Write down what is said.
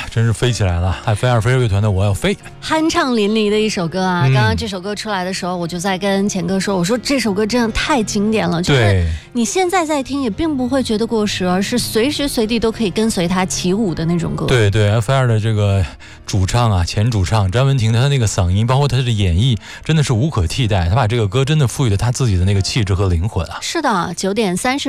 真是飞起来了！F2飞儿乐团的《我要飞》， 酣畅淋漓的一首歌啊！刚刚这首歌出来的时候，我就在跟钱哥说，我说这首歌真的太经典了，就是你现在在听也并不会觉得过时，而是随时随地都可以跟随它起舞的那种歌。 对对 ，F2的这个主唱啊，前主唱张文婷，他的那个嗓音，包括他的演绎，真的是无可替代。他把这个歌真的赋予了他自己的那个气质和灵魂啊。 是的，9点30。